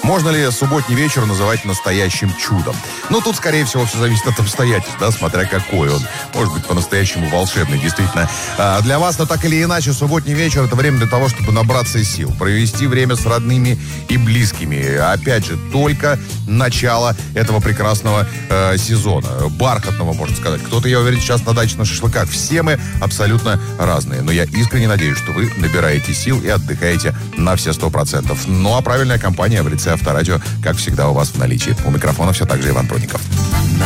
Можно ли субботний вечер называть настоящим чудом? Ну, тут, скорее всего, все зависит от обстоятельств, да, смотря какой он. Может быть, по-настоящему волшебный, действительно. Для вас, но так или иначе, субботний вечер — это время для того, чтобы набраться сил, провести время с родными и близкими. Опять же, только начало этого прекрасного сезона. Бархатного, можно сказать. Кто-то, я уверен, сейчас на даче на шашлыках. Все мы абсолютно разные. Но я искренне надеюсь, что вы набираете сил и отдыхаете на все 100%. Ну, а правильная компания в лице Авторадио, как всегда, у вас в наличии. У микрофона все так же Иван Прудников.